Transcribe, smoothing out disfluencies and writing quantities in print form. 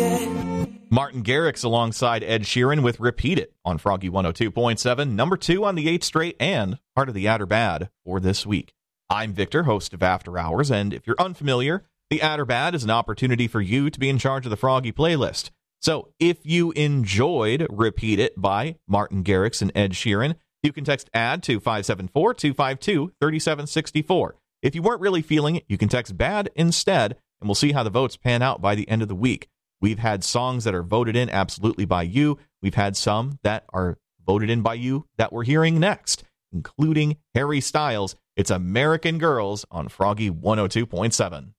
Martin Garrix alongside Ed Sheeran with Repeat It on Froggy 102.7, number 2 on the 8th straight and Heart of the Adder Bad for this week. I'm Victor, host of After Hours, and if you're unfamiliar, the Adder Bad is an opportunity for you to be in charge of the Froggy playlist. So if you enjoyed Repeat It by Martin Garrix and Ed Sheeran, you can text ADD to 574-252-3764. If you weren't really feeling it, you can text BAD instead, and we'll see how the votes pan out by the end of the week. We've had songs that are voted in absolutely by you. We've had some that are voted in by you that we're hearing next, including Harry Styles. It's American Girls on Froggy 102.7.